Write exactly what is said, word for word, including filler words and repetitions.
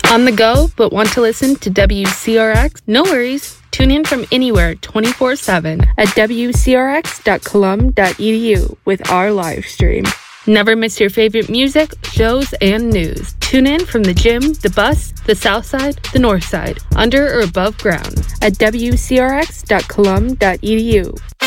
On the go, but want to listen to W C R X? No worries. Tune in from anywhere twenty-four seven at w c r x dot colum dot e d u with our live stream. Never miss your favorite music, shows, and news. Tune in from the gym, the bus, the south side, the north side, under or above ground at w c r x dot colum dot e d u.